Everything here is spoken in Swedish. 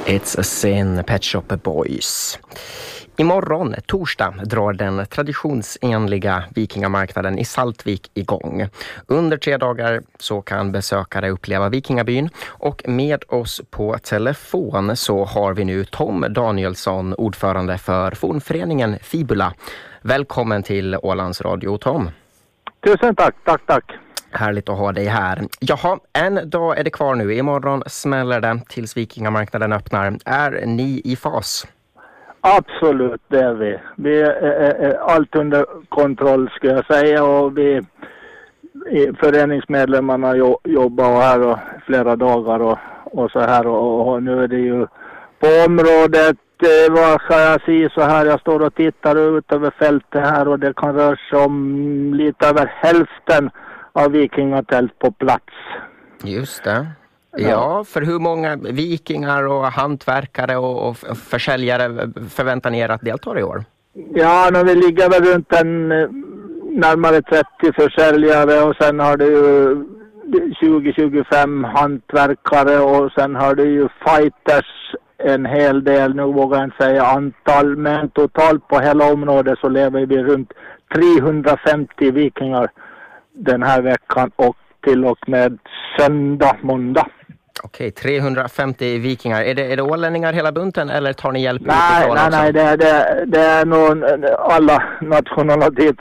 It's a sin, Pet Shop Boys. Imorgon, torsdag, drar den traditionsenliga vikingamarknaden i Saltvik igång. Under 3 dagar så kan besökare uppleva vikingabyn, och med oss på telefon så har vi nu Tom Danielsson, ordförande för fornföreningen Fibula. Välkommen till Ålands Radio, Tom. Tusen tack. Härligt att ha dig här. Jaha, en dag är det kvar nu. Imorgon smäller det tills vikingamarknaden öppnar. Är ni i fas? Absolut, det är vi. Vi är allt under kontroll, ska jag säga, och vi föreningsmedlemmarna jobbar här och flera dagar och så här, och nu är det ju på området, vad ska jag säga så här, jag står och tittar ut över fältet här och det kan röra sig om lite över hälften av vikingatält på plats. Just det. Ja, för hur många vikingar och hantverkare och försäljare förväntar ni er att delta i år? Ja, när vi ligger väl runt närmare 30 försäljare, och sen har det ju 20-25 hantverkare, och sen har det ju fighters en hel del, nu vågar jag inte säga antal, men totalt på hela området så lever vi runt 350 vikingar den här veckan och till och med måndag. Okej, 350 vikingar. Är det ålänningar hela bunten, eller tar ni hjälp? Nej, det är nog alla nationaliteter